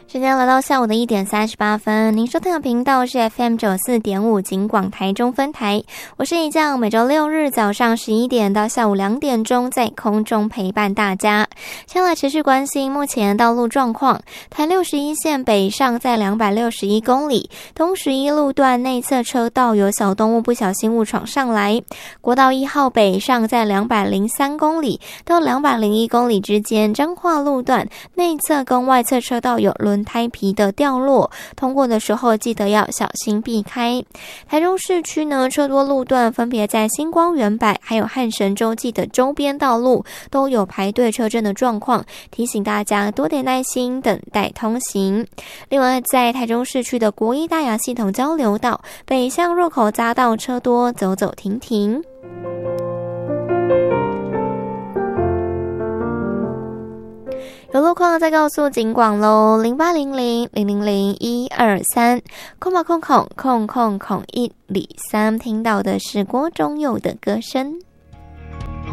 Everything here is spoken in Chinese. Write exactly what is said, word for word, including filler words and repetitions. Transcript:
时间来到下午的一点三十八分，您收听的频道是 F M 九四点五警广台中分台，我是一将，每周六日早上十一点到下午两点钟在空中陪伴大家。先来持续关心目前道路状况，台六十一线北上在两百六十一公里，东十一路段内侧车道有小动物不小心误闯上来，国道一号北上在两百零三公里到两百零一公里之间，彰化路段内侧跟外侧车道有轮胎皮的掉落，通过的时候记得要小心避开。台中市区呢，车多路段分别在星光远百还有汉神洲际的周边道路都有排队车阵的状况，提醒大家多点耐心等待通行。另外在台中市区的国一大雅系统交流道北向入口匝道车多，走走停停。有路况再告诉警广咯，零八零零零零零一二三空吧空空空空空一里三，听到的是郭忠佑的歌声。